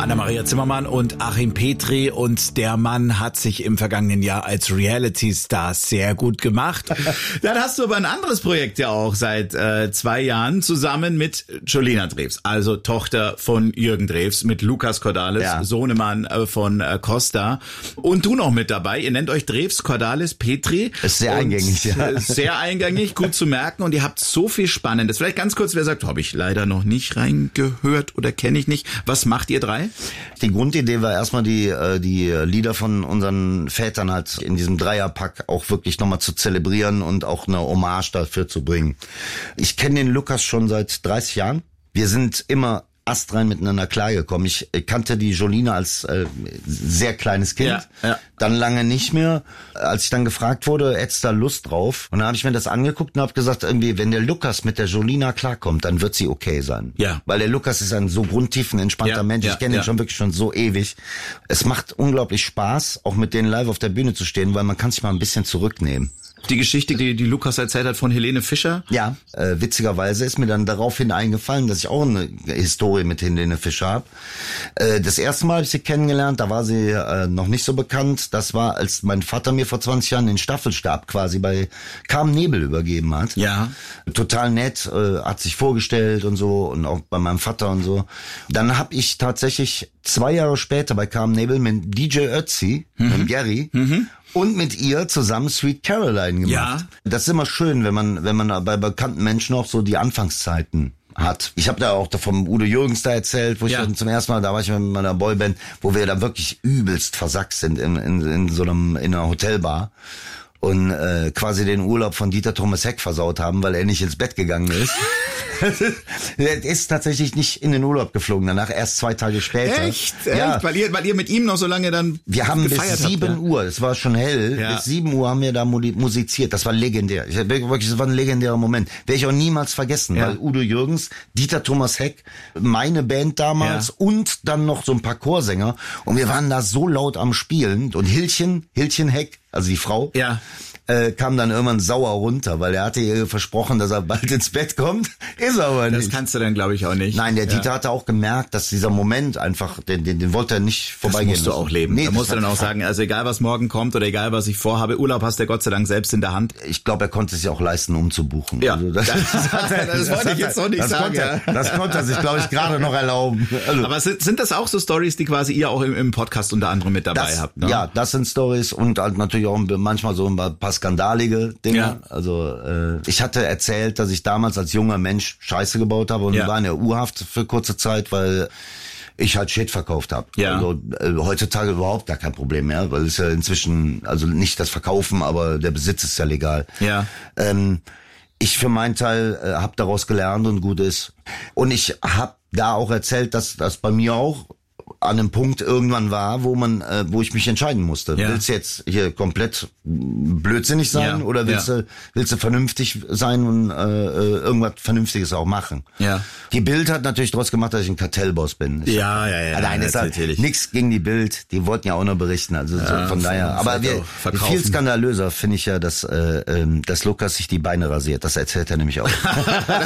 Anna-Maria Zimmermann und Achim Petri, und der Mann hat sich im vergangenen Jahr als Reality-Star sehr gut gemacht. Dann hast du aber ein anderes Projekt ja auch seit 2 Jahren zusammen mit Jolina Drews, also Tochter von Jürgen Drews, mit Lukas Cordalis, Sohnemann von Costa, und du noch mit dabei. Ihr nennt euch Drews, Cordalis, Petri. Ist sehr eingängig, ja. Sehr eingängig, gut zu merken, und ihr habt so viel Spannendes. Vielleicht ganz kurz, wer sagt, habe ich leider noch nicht reingehört oder kenne ich nicht. Was macht ihr 3? Die Grundidee war erstmal die Lieder von unseren Vätern halt in diesem Dreierpack auch wirklich nochmal zu zelebrieren und auch eine Hommage dafür zu bringen. Ich kenne den Lukas schon seit 30 Jahren. Wir sind immer astrein miteinander klargekommen. Ich kannte die Jolina als sehr kleines Kind, dann lange nicht mehr. Als ich dann gefragt wurde, hättest du da Lust drauf? Und dann habe ich mir das angeguckt und habe gesagt, irgendwie, wenn der Lukas mit der Jolina klarkommt, dann wird sie okay sein. Ja. Weil der Lukas ist ein so grundtiefen, entspannter Mensch. Ich kenne ihn schon wirklich schon so ewig. Es macht unglaublich Spaß, auch mit denen live auf der Bühne zu stehen, weil man kann sich mal ein bisschen zurücknehmen. Die Geschichte, die Lukas erzählt hat von Helene Fischer? Ja, witzigerweise ist mir dann daraufhin eingefallen, dass ich auch eine Historie mit Helene Fischer habe. Das erste Mal habe ich sie kennengelernt, da war sie noch nicht so bekannt. Das war, als mein Vater mir vor 20 Jahren den Staffelstab quasi bei Carmen Nebel übergeben hat. Ja. Total nett, hat sich vorgestellt und so, und auch bei meinem Vater und so. Dann habe ich tatsächlich 2 Jahre später bei Carmen Nebel mit DJ Ötzi, mit Gary, und mit ihr zusammen Sweet Caroline gemacht. Ja. Das ist immer schön, wenn man bei bekannten Menschen auch so die Anfangszeiten hat. Ich habe da auch vom Udo Jürgens da erzählt, wo ich dann zum ersten Mal, da war ich mit meiner Boyband, wo wir da wirklich übelst versackt sind in einer Hotelbar. Und quasi den Urlaub von Dieter Thomas Heck versaut haben, weil er nicht ins Bett gegangen ist. Er ist tatsächlich nicht in den Urlaub geflogen, danach erst 2 Tage später. Echt? Ja. Weil ihr mit ihm noch so lange dann wir haben gefeiert bis 7 Uhr, es war schon hell, bis 7 Uhr haben wir da musiziert. Das war legendär. Das war ein legendärer Moment. Werde ich auch niemals vergessen, weil Udo Jürgens, Dieter Thomas Heck, meine Band damals und dann noch so ein paar Chorsänger, und wir waren da so laut am Spielen, und Hildchen Heck, also die Frau, kam dann irgendwann sauer runter, weil er hatte ihr versprochen, dass er bald ins Bett kommt. Ist er aber nicht. Das kannst du dann, glaube ich, auch nicht. Nein, der Dieter hatte auch gemerkt, dass dieser Moment einfach, den wollte er nicht vorbeigehen. Das musst du auch leben. Nee, da musst du dann auch sagen, also egal was morgen kommt oder egal was ich vorhabe, Urlaub hast du Gott sei Dank selbst in der Hand. Ich glaube, er konnte es sich auch leisten, umzubuchen. Ja, also das wollte ich jetzt noch nicht sagen. Das konnte er sich, glaube ich, gerade noch erlauben. Also, aber sind das auch so Stories, die quasi ihr auch im Podcast unter anderem mit dabei habt? Ne? Ja, das sind Stories, und halt natürlich auch manchmal so ein paar skandalige Dinge. Ja. Also ich hatte erzählt, dass ich damals als junger Mensch Scheiße gebaut habe und war in der U-Haft für kurze Zeit, weil ich halt Shit verkauft habe. Ja. Also heutzutage überhaupt gar kein Problem mehr, weil es ja inzwischen, also nicht das Verkaufen, aber der Besitz ist ja legal. Ja. Ich für meinen Teil habe daraus gelernt und gut ist. Und ich habe da auch erzählt, dass das bei mir auch an einem Punkt irgendwann war, wo ich mich entscheiden musste. Ja. Willst du jetzt hier komplett blödsinnig sein oder willst du vernünftig sein und irgendwas Vernünftiges auch machen? Ja. Die Bild hat natürlich draus gemacht, dass ich ein Kartellboss bin. Nein, ist halt nichts gegen die Bild. Die wollten ja auch nur berichten. Also von daher. Aber viel skandalöser finde ich ja, dass Lukas sich die Beine rasiert. Das erzählt er nämlich auch.